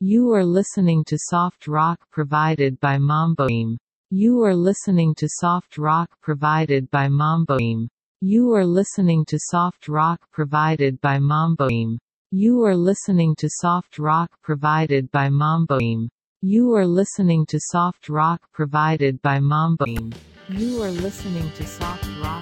You are listening to soft rock provided by Mamboim. You are listening to soft rock provided by Mamboim. You are listening to soft rock provided by Mamboim. You are listening to soft rock provided by Mamboim. You are listening to soft rock provided by Mamboim. You are listening to soft rock